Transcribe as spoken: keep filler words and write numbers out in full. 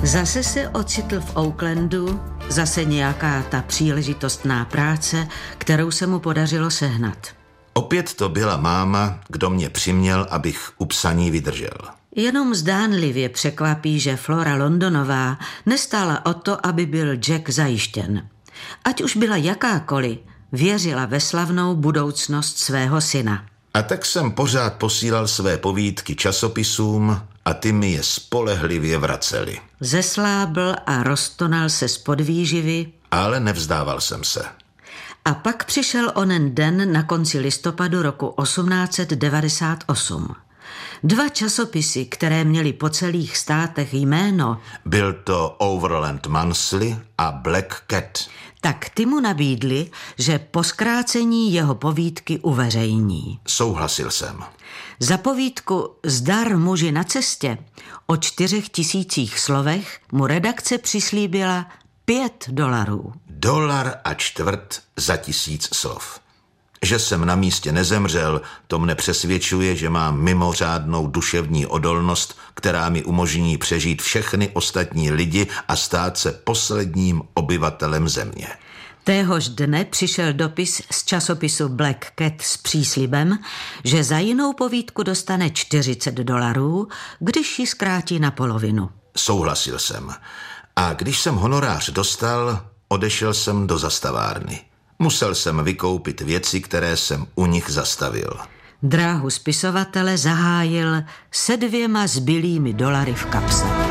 Zase se ocitl v Oaklandu, zase nějaká ta příležitostná práce, kterou se mu podařilo sehnat. Opět to byla máma, kdo mě přiměl, abych u psaní vydržel. Jenom zdánlivě překvapí, že Flora Londonová nestála o to, aby byl Jack zajištěn. Ať už byla jakákoliv, věřila ve slavnou budoucnost svého syna. A tak jsem pořád posílal své povídky časopisům a ty mi je spolehlivě vraceli. Zeslábl a roztonal se z podvýživy, ale nevzdával jsem se. A pak přišel onen den na konci listopadu roku osmnáct set devadesát osm. Dva časopisy, které měly po celých státech jméno, byl to Overland Monthly a Black Cat, tak ty mu nabídli, že po zkrácení jeho povídky uveřejní. Souhlasil jsem. Za povídku Zdar muži na cestě o čtyřech tisících slovech mu redakce přislíbila pět dolarů. Dolar a čtvrt za tisíc slov. Že jsem na místě nezemřel, to mne přesvědčuje, že mám mimořádnou duševní odolnost, která mi umožní přežít všechny ostatní lidi a stát se posledním obyvatelem země. Téhož dne přišel dopis z časopisu Black Cat s příslibem, že za jinou povídku dostane čtyřicet dolarů, když ji zkrátí na polovinu. Souhlasil jsem. A když jsem honorář dostal, odešel jsem do zastavárny. Musel jsem vykoupit věci, které jsem u nich zastavil. Dráhu spisovatele zahájil se dvěma zbylými dolary v kapse.